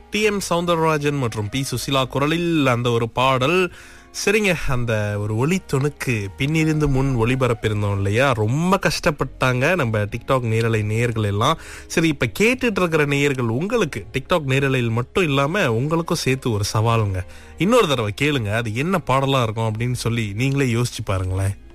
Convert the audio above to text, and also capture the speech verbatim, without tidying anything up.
D M Soundararajan மற்றும் B Susheela குரலில் அந்த ஒரு பாடல். சரிங்க, அந்த ஒரு ஒளி துணுக்கு பின்னிருந்து முன் ஒளிபரப்பிருந்தோம் இல்லையா, ரொம்ப கஷ்டப்பட்டாங்க நம்ம டிக்டாக் நேரலை நேயர்கள் எல்லாம். சரி, இப்ப கேட்டுட்டு இருக்கிற நேயர்கள், உங்களுக்கு டிக்டாக் நேரலையில் மட்டும் இல்லாம உங்களுக்கும் சேர்த்து ஒரு சவாலுங்க. இன்னொரு தடவை கேளுங்க, அது என்ன பாடலா இருக்கும் அப்படின்னு சொல்லி நீங்களே யோசிச்சு பாருங்களேன்.